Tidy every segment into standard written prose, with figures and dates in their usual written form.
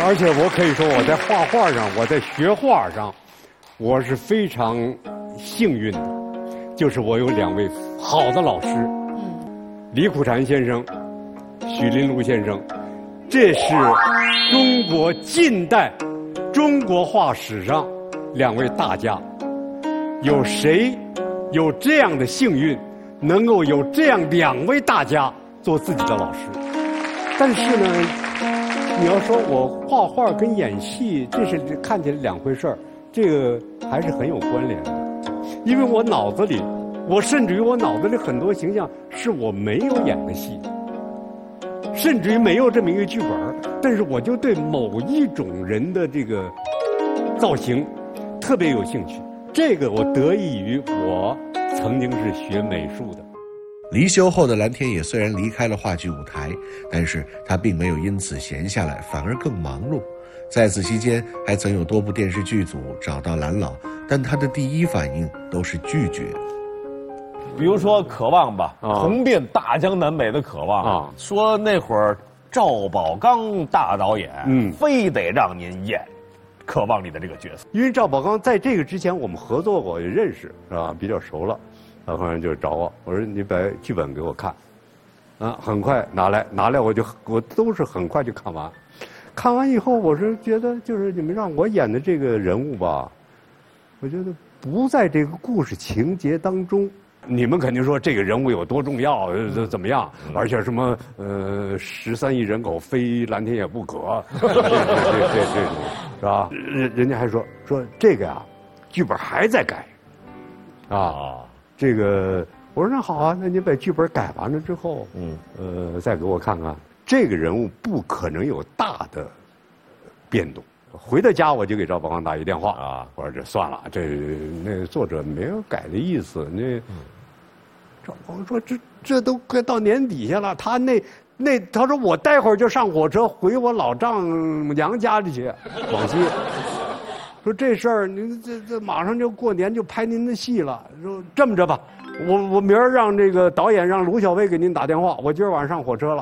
而且我可以说我在画画上，我在学画上，我是非常幸运的，就是我有2位好的老师，李苦禅先生、许林庐先生，这是中国近代中国画史上2位大家。有谁有这样的幸运，能够有这样2位大家做自己的老师？但是呢，你要说我画画跟演戏，这是看起来2回事儿，这个还是很有关联的。因为我脑子里，甚至于我脑子里很多形象是我没有演的戏，甚至于没有这么一个剧本，但是我就对某一种人的这个造型特别有兴趣。这个我得益于我曾经是学美术的。 离休后的蓝天野虽然离开了话剧舞台，但是他并没有因此闲下来，反而更忙碌。在此期间，还曾有多部电视剧组找到蓝老，但他的第一反应都是拒绝。 比如说《渴望》吧，红遍大江南北的《渴望》啊，说那会儿赵宝刚大导演，非得让您演《渴望》里的这个角色， 因为赵宝刚在这个之前我们合作过，也认识是吧？比较熟了，然后就找我，我说你把剧本给我看，很快拿来，我都是很快就看完。看完以后，我是觉得就是你们让我演的这个人物吧，我觉得不在这个故事情节当中。你们肯定说这个人物有多重要，怎么样？而且什么13亿人口非蓝天野不可，这是吧？人家还说这个呀，剧本还在改，这个我说那好啊，那你把剧本改完了之后，再给我看看。这个人物不可能有大的变动。回到家我就给赵宝刚打一电话我说这算了，那作者没有改的意思。赵宝刚说这都快到年底下了，他说我待会儿就上火车回我老丈娘家里去，广西。说这事儿您这马上就过年就拍您的戏了。说这么着吧，我明儿让这个导演让卢小薇给您打电话，我今儿晚上上火车了。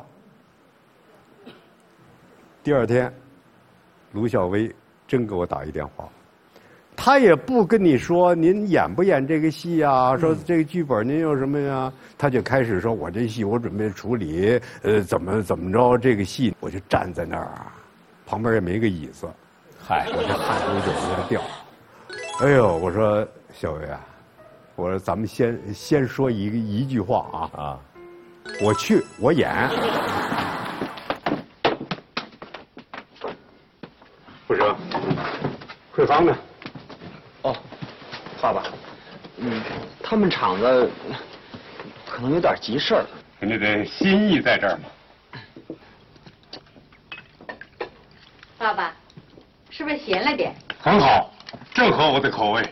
第2天，卢小薇真给我打一电话，他也不跟你说您演不演这个戏啊，说这个剧本您有什么呀，他就开始说我这戏我准备处理，怎么着这个戏，我就站在那儿旁边也没个椅子，我这汗珠就往下掉。哎呦，我说小薇啊，我说咱们先说一句话我去，我演。不行，慧芳呢？ 爸爸，他们厂子可能有点急事儿。 你的心意在这儿吗？ 爸爸，是不是咸了点？ 很好，正合我的口味。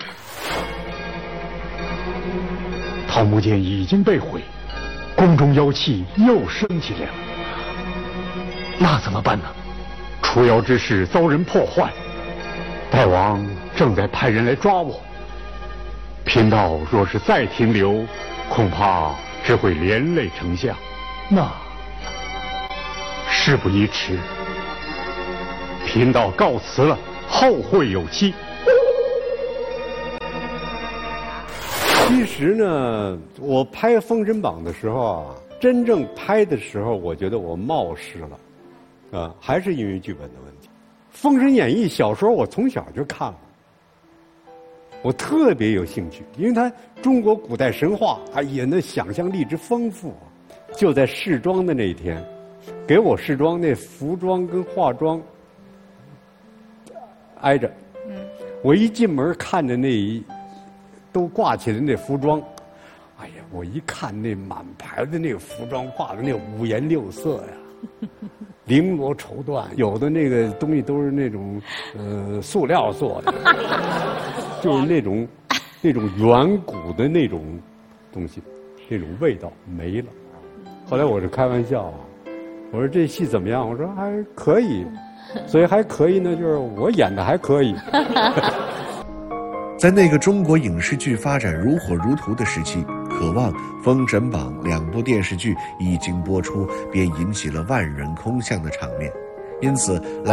桃木剑已经被毁，宫中妖气又升起来了，那怎么办呢？除妖之事遭人破坏，大王正在派人来抓我。贫道若是再停留，恐怕只会连累丞相。那事不宜迟，贫道告辞了，后会有期。 其实呢，我拍《封神榜》的时候真正拍的时候，我觉得我冒失了。还是因为剧本的问题。《封神演义》小说我从小就看了，我特别有兴趣，因为它中国古代神话，那想象力之丰富就在试妆的那一天，给我试妆，那服装跟化妆挨着。我一进门看着都挂起来那服装，我一看那满牌的那个服装画的那五颜六色呀。绫罗绸缎，有的那个东西都是那种塑料做的，就是那种远古的那种东西，那种味道没了。后来我是开玩笑我说这戏怎么样？我说还可以，所以还可以呢，就是我演的还可以。 在那个中国影视剧发展如火如荼的时期，《渴望》《封神榜》2部电视剧一经播出，便引起了万人空巷的场面。因此